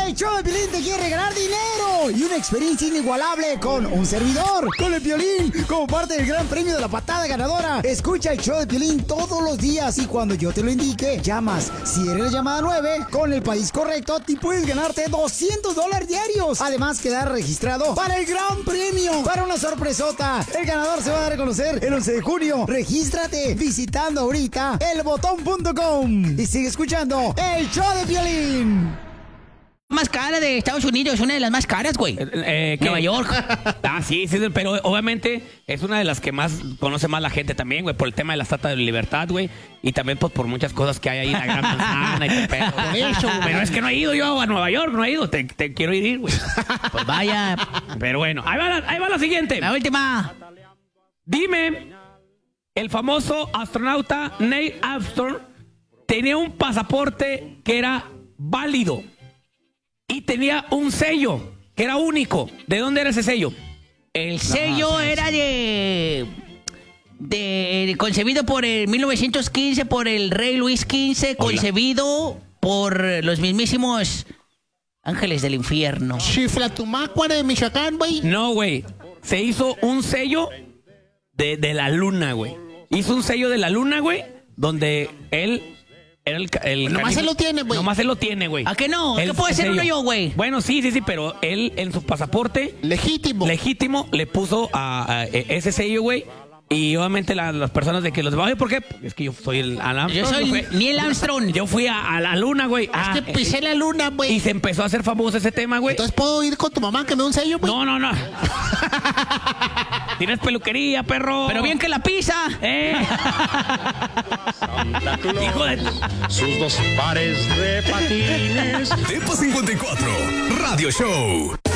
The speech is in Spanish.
El show de Piolín te quiere regalar dinero y una experiencia inigualable con un servidor, con el Piolín, como parte del gran premio de la patada ganadora. Escucha el show de Piolín todos los días y cuando yo te lo indique, llamas. Si eres la llamada 9, con el país correcto, te puedes ganarte $200 diarios. Además, quedar registrado para el gran premio, para una sorpresota. El ganador se va a dar a conocer el 11 de junio. Regístrate visitando ahorita elbotón.com y sigue escuchando el show de Piolín. Más cara de Estados Unidos, una de las más caras, güey. Nueva York. Sí, pero obviamente es una de las que más conoce más la gente también, güey, por el tema de la Estatua de Libertad, güey, y también pues, por muchas cosas que hay ahí en la Gran Manzana y todo pedo. Por eso, pero es que no he ido yo a Nueva York, no he ido, te quiero ir, güey. Pues vaya. Pero bueno, ahí va la siguiente. La última. Dime, el famoso astronauta Neil Armstrong tenía un pasaporte que era válido. Y tenía un sello que era único. ¿De dónde era ese sello? El sello era de concebido por el 1915 por el rey Luis XV, concebido por los mismísimos ángeles del infierno. Chiflatumácuara de Michoacán, güey. No, güey. Se hizo un sello de la luna, güey. Hizo un sello de la luna, güey, donde él... Nomás se lo tiene, güey. Nomás se lo tiene, güey. ¿A qué no? ¿Qué puede ser uno yo, güey? Bueno, sí, pero él en su pasaporte legítimo le puso a ese sello, güey. Y obviamente las personas de que los... ¿Por qué? Es que yo soy el Armstrong. Yo soy Neil Armstrong. Yo fui a la luna, güey. Es que pisé la luna, güey. Y se empezó a hacer famoso ese tema, güey. Entonces, ¿puedo ir con tu mamá que me dé un sello, güey? No. Tienes peluquería, perro. Pero bien que la pisa. Hijo de... Sus dos pares de patines. Tempo 54, Radio Show.